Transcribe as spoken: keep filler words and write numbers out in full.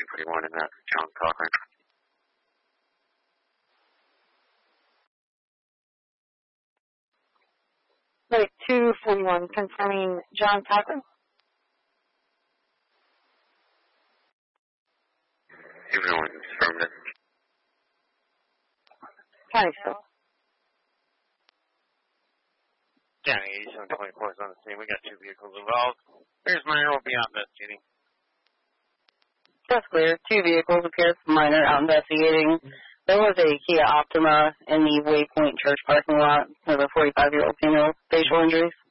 two forty-one in that John Cochran. Wait, two forty-one, confirming John Cochran. Everyone confirmed it. County still. County eighty-seven twenty-four is on the scene. We got two vehicles involved. Here's Minor. We'll be out investigating. That's clear. Two vehicles appeared from Minor out investigating. There was a Kia Optima in the Waypoint Church parking lot with a forty-five-year-old female, facial injuries.